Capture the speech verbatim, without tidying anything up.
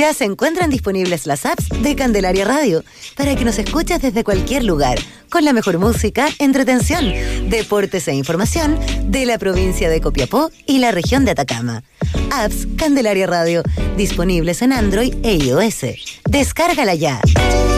Ya se encuentran disponibles las apps de Candelaria Radio para que nos escuches desde cualquier lugar, con la mejor música, entretención, deportes e información de la provincia de Copiapó y la región de Atacama. Apps Candelaria Radio, disponibles en Android e iOS. Descárgala ya.